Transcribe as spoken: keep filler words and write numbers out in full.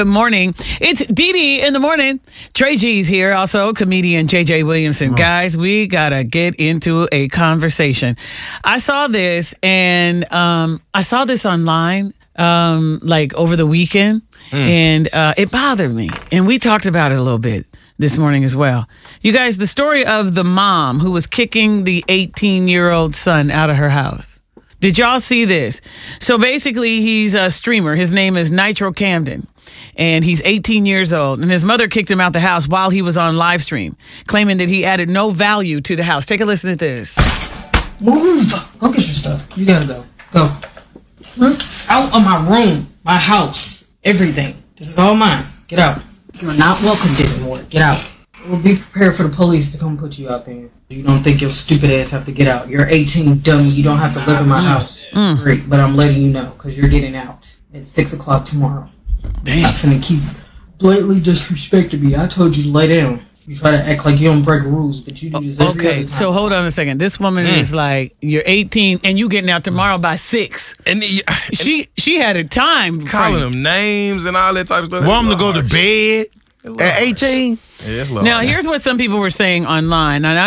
Good morning. It's Dee Dee in the morning. Trey G's here, also comedian J J Williamson. Oh. Guys, we got to get into a conversation. I saw this, and um, I saw this online um, like over the weekend, mm. and uh, it bothered me. And we talked about it a little bit this morning as well. You guys, the story of the mom who was kicking the eighteen-year-old son out of her house. Did y'all see this? So basically, he's a streamer. His name is Nitro Camden, and he's eighteen years old. And his mother kicked him out the house while he was on live stream, claiming that he added no value to the house. Take a listen to this. Move! Go get your stuff. You gotta go. Go. Out of my room, my house, everything. This is all mine. Get out. You're not welcome anymore. Get out. We'll be prepared for the police to come put you out there. You don't think your stupid ass have to get out. You're eighteen, dummy. You don't have to live in my house. Mm. Great, but I'm letting you know because you're getting out at six o'clock tomorrow. Damn. I'm not finna keep blatantly disrespecting me. I told you to lay down. You try to act like you don't break rules, but you do this every Okay, other time. So hold on a second. This woman mm. is like, you're eighteen and you getting out tomorrow by six. And, the, and she she had a time calling them names and all that type of stuff. Want them to go harsh. to bed at eighteen? Yeah, that's low. Now, here's what some people were saying online. And I